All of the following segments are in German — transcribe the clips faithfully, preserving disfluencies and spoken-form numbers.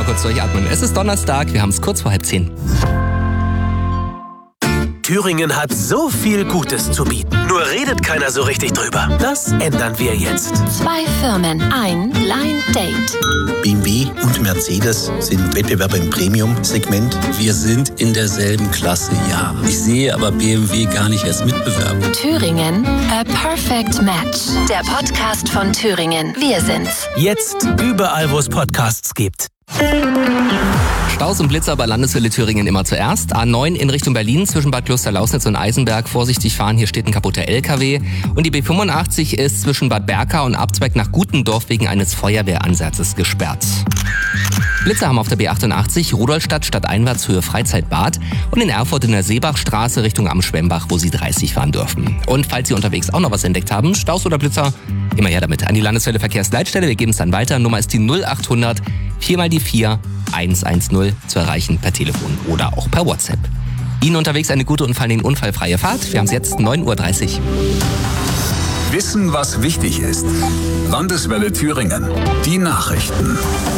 mal kurz durchatmen. Es ist Donnerstag, wir haben es kurz vor halb zehn. Thüringen hat so viel Gutes zu bieten. Nur redet keiner so richtig drüber. Das ändern wir jetzt. Zwei Firmen, ein Blind Date. B M W und Mercedes sind Wettbewerber im Premium-Segment. Wir sind in derselben Klasse, ja. Ich sehe aber B M W gar nicht als Mitbewerber. Thüringen, a perfect match. Der Podcast von Thüringen. Wir sind's. Jetzt überall, wo es Podcasts gibt. Staus und Blitzer bei Landeswelle Thüringen immer zuerst. A neun in Richtung Berlin zwischen Bad Klosterlausnitz und Eisenberg. Vorsichtig fahren, hier steht ein kaputter L K W. Und die B fünfundachtzig ist zwischen Bad Berka und Abzweig nach Gutendorf wegen eines Feuerwehransatzes gesperrt. Blitzer haben auf der B achtundachtzig Rudolstadt stadteinwärts Höhe Freizeitbad und in Erfurt in der Seebachstraße Richtung Am Schwemmbach, wo Sie dreißig fahren dürfen. Und falls Sie unterwegs auch noch was entdeckt haben, Staus oder Blitzer, immer her damit an die Landeswelle Verkehrsleitstelle. Wir geben es dann weiter. Nummer ist die null achthundert vier mal die vier eins eins null zu erreichen per Telefon oder auch per WhatsApp. Ihnen unterwegs eine gute und vor allem unfallfreie Fahrt. Wir haben es jetzt neun Uhr dreißig. Wissen, was wichtig ist. Landeswelle Thüringen. Die Nachrichten.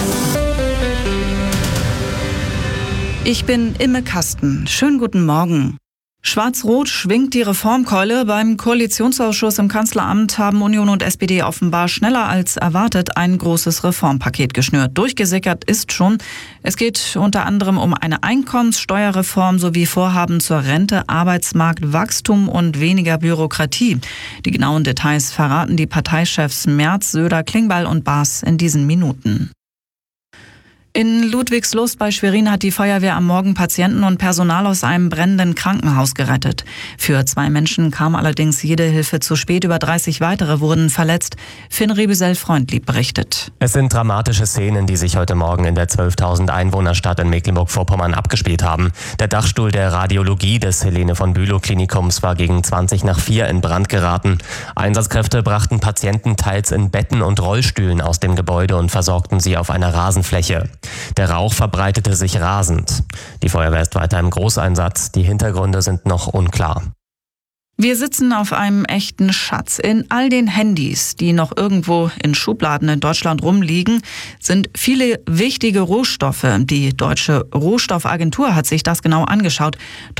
Ich bin Imme Kasten. Schönen guten Morgen. Schwarz-Rot schwingt die Reformkeule. Beim Koalitionsausschuss im Kanzleramt haben Union und S P D offenbar schneller als erwartet ein großes Reformpaket geschnürt. Durchgesickert ist schon. Es geht unter anderem um eine Einkommenssteuerreform sowie Vorhaben zur Rente, Arbeitsmarkt, Wachstum und weniger Bürokratie. Die genauen Details verraten die Parteichefs Merz, Söder, Klingbeil und Baas in diesen Minuten. In Ludwigslust bei Schwerin hat die Feuerwehr am Morgen Patienten und Personal aus einem brennenden Krankenhaus gerettet. Für zwei Menschen kam allerdings jede Hilfe zu spät. Über dreißig weitere wurden verletzt. Finn Rebesel-Freundlieb berichtet. Es sind dramatische Szenen, die sich heute Morgen in der zwölftausend Einwohnerstadt in Mecklenburg-Vorpommern abgespielt haben. Der Dachstuhl der Radiologie des Helene von Bülow Klinikums war gegen zwanzig nach vier in Brand geraten. Einsatzkräfte brachten Patienten teils in Betten und Rollstühlen aus dem Gebäude und versorgten sie auf einer Rasenfläche. Der Rauch verbreitete sich rasend. Die Feuerwehr ist weiter im Großeinsatz. Die Hintergründe sind noch unklar. Wir sitzen auf einem echten Schatz. In all den Handys, die noch irgendwo in Schubladen in Deutschland rumliegen, sind viele wichtige Rohstoffe. Die Deutsche Rohstoffagentur hat sich das genau angeschaut.